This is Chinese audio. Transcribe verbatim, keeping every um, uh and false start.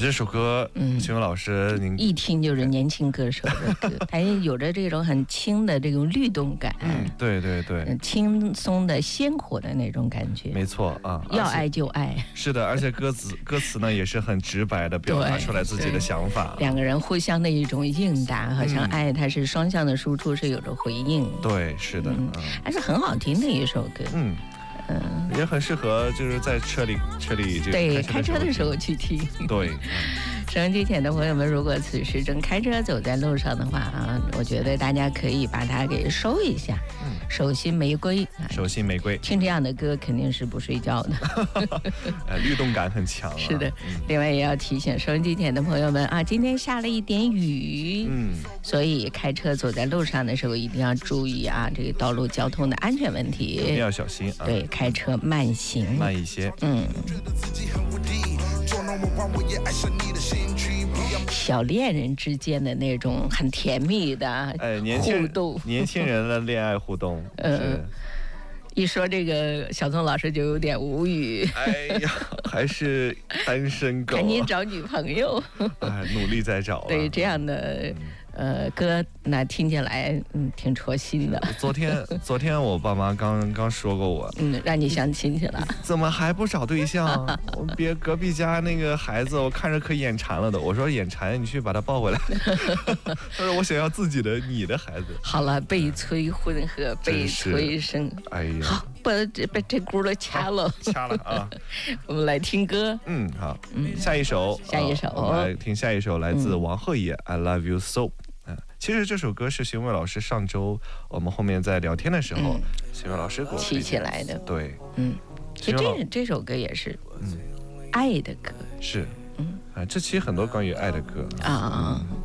这首歌，嗯，询问老师，您一听就是年轻歌手的歌，它有着这种很轻的这种律动感， 嗯，对对对， 轻松的鲜活的那种感觉， 没错啊， 要爱就爱。 是的，而且歌词歌词呢也是很直白的表达出来自己的想法， 两个人互相的一种应答，好像爱它是双向的输出，是有着回应。 对，是的， 嗯，还是很好听的一首歌。 嗯。嗯，也很适合就是在车里车里就对开车的时候去听。 对， 收音机前的朋友们，如果此时正开车走在路上的话啊，我觉得大家可以把它给收一下。嗯，手心玫瑰， 手心玫瑰， 听这样的歌肯定是不睡觉的。 呃，律动感很强、啊。 是的，嗯、另外也要提醒收音机前的朋友们啊，今天下了一点雨，嗯，所以开车走在路上的时候一定要注意啊，这个道路交通的安全问题， 一定要小心啊。 对，开车慢行， 慢一些。 嗯。小恋人之间的那种很甜蜜的哎，年轻互动，年轻人的恋爱互动，嗯。 一说这个，小宋老师就有点无语。 哎呀，还是单身狗， 赶紧找女朋友。 哎，努力在找、啊。 对这样的呃歌，那听起来嗯挺戳心的。 昨天昨天我爸妈刚刚说过我， 嗯，让你相亲去了。 怎么还不找对象？我别隔壁家那个孩子，我看着可眼馋了的。我说眼馋，你去把他抱回来。他说我想要自己的你的孩子。 好了，被催婚和被催生。 哎呀。 好，把这把这轱辘掐了， 掐了啊！ 我们来听歌。 嗯，好，嗯，下一首， 下一首， 我们来听下一首，来自王鹤野，《I Love You So》。嗯，其实这首歌是询问老师上周我们后面在聊天的时候，询问老师给我提起来的。 对， 嗯，其实这这首歌也是，嗯，爱的歌。 是，嗯，啊，这期很多关于爱的歌啊。